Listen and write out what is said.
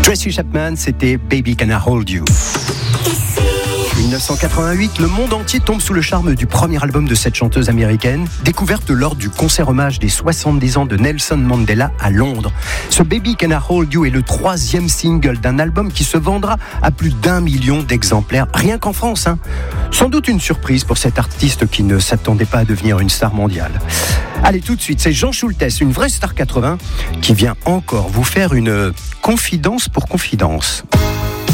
Tracy Chapman, c'était Baby Can I Hold You. 1988, le monde entier tombe sous le charme du premier album de cette chanteuse américaine, découverte lors du concert hommage des 70 ans de Nelson Mandela à Londres. Ce Baby Can I Hold You est le 3e single d'un album qui se vendra à plus d'1 million d'exemplaires, rien qu'en France. Sans doute une surprise pour cet artiste qui ne s'attendait pas à devenir une star mondiale. Allez, tout de suite, c'est Jean Schultes, une vraie star 80, qui vient encore vous faire une confidence pour confidence.